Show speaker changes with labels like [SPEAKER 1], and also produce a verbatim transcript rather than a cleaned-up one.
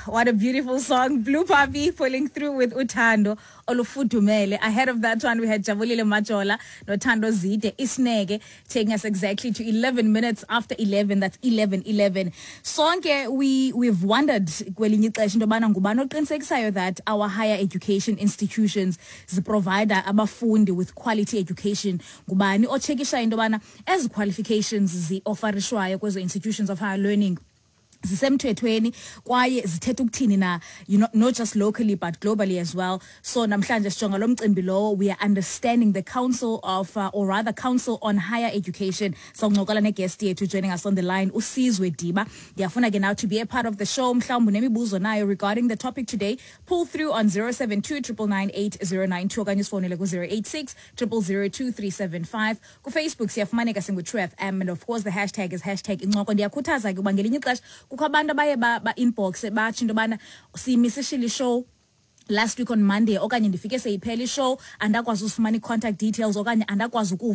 [SPEAKER 1] what a beautiful song. Blue Puppy pulling through with Uthando Olufudumele. Ahead of that one, we had Jabulile Majola, Nothando Zide, Isnege, taking us exactly to eleven minutes after eleven. That's eleven eleven. Sonke, we, we've wondered, that our higher education institutions provide abafundi with quality education. Gubani, ochekisha indobana, as qualifications, zi offerishwayo kwezo institutions of higher learning. Zisemthethweni kwaye zithetha ukuthini na, you know, not just locally but globally as well. So namhlanje sijonga lo mcimbi lowo, we are understanding the Council of uh, or rather Council on Higher Education. So ngizoqala ne guest yethu joining us on the line, uSizwe Diba. Ngiyafuna ke now to be a part of the show. Mhlawumbe nemibuzo nayo regarding the topic today. Pull through on zero seven two nine nine eight zero nine two okanye sifonele ku zero eight six zero zero two three seven five. Ku Facebook siyafumaneka singu True F M, and of course the hashtag is hashtag Incoko. Ndiyakhuthaza ke uba ngelinye ixesha kukho abantu abaye ba inbox bathi into bana simisishile show last week on Monday okanye ndifike seyiphela show andakwazi usifumana contact details okanye andakwazi